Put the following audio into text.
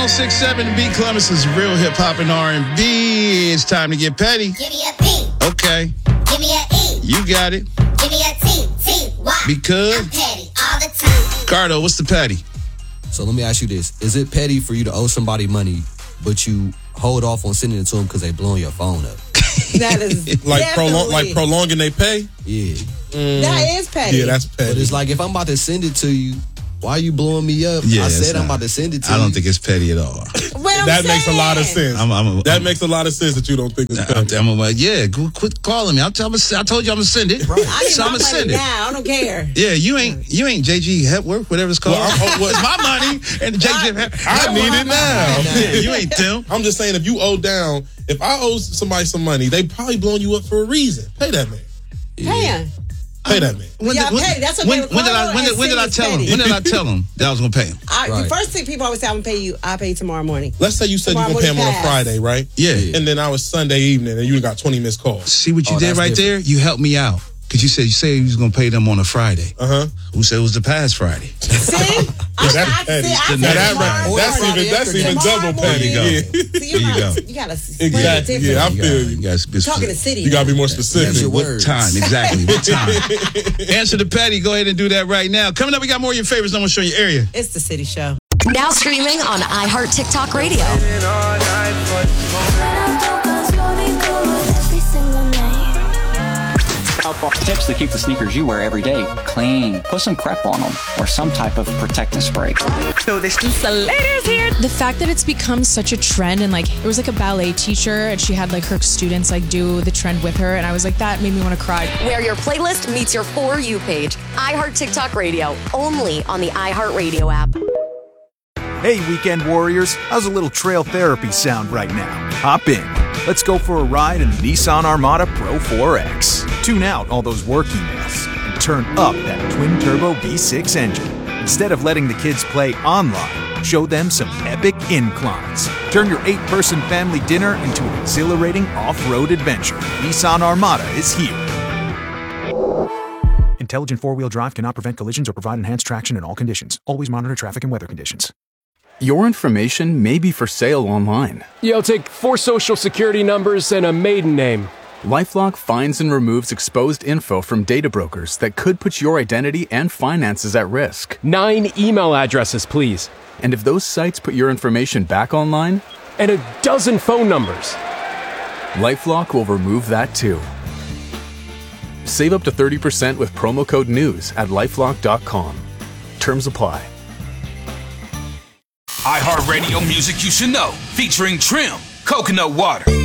1067 Beat Columbus is real hip hop and R&B. It's time to get petty. Give me a P. Okay. Give me a E. You got it. Give me a T. T-Y. Because I'm petty all the time. Cardo, what's the petty? So let me ask you this. Is it petty for you to owe somebody money, but you hold off on sending it to them because they blowing your phone up? That is like prolonging they pay? Yeah. That is petty. Yeah, that's petty. But it's like, if I'm about to send it to you, why are you blowing me up? Yeah, I said I'm about to send it to you. I don't think it's petty at all. That makes a lot of sense. That makes a lot of sense that you don't think it's petty. I'm like, yeah, quit calling me. I told you I'm gonna send it. Right. So I'm gonna send it. Now I don't care. Yeah, you ain't JG Hepworth, whatever it's called. It's my money, and JG Hepworth. I need it now. Yeah, you ain't them. I'm just saying, if you owe down, if I owe somebody some money, they probably blowing you up for a reason. Pay that man. Pay that man. When did I tell him? When did I tell him that I was gonna pay him? The first thing people always say, I'm gonna pay you. I pay tomorrow morning. Let's say you said you're gonna pay him on a Friday, right? Yeah. And then I was Sunday evening, and you got 20 missed calls. See what you did right there? You helped me out. Because you said you was going to pay them on a Friday. Who said it was the past Friday? See? That's petty. That's even double petty. There you go. You got to exactly. Yeah, I feel you. Talking to city. You got to be more specific. What time? Exactly. What time? Answer the petty. Go ahead and do that right now. Coming up, we got more of your favorites. I'm going to show you area. It's the City Show. Now streaming on iHeart TikTok Radio. Tips to keep the sneakers you wear every day clean. Put some Crep on them or some type of protectant spray. So this ladies here. The fact that it's become such a trend, and like it was like a ballet teacher and she had like her students like do the trend with her, and I was like, that made me want to cry. Where your playlist meets your For You page. iHeart TikTok Radio, only on the iHeart Radio app. Hey, weekend warriors, how's a little trail therapy sound right now? Hop in. Let's go for a ride in the Nissan Armada Pro 4X. Tune out all those work emails and turn up that twin-turbo V6 engine. Instead of letting the kids play online, show them some epic inclines. Turn your 8-person family dinner into an exhilarating off-road adventure. Nissan Armada is here. Intelligent four-wheel drive cannot prevent collisions or provide enhanced traction in all conditions. Always monitor traffic and weather conditions. Your information may be for sale online. I'll take 4 social security numbers and a maiden name. LifeLock finds and removes exposed info from data brokers that could put your identity and finances at risk. 9 email addresses, please. And if those sites put your information back online? And a dozen phone numbers. LifeLock will remove that too. Save up to 30% with promo code NEWS at LifeLock.com. Terms apply. iHeartRadio music you should know, featuring Trim, Coconut Water.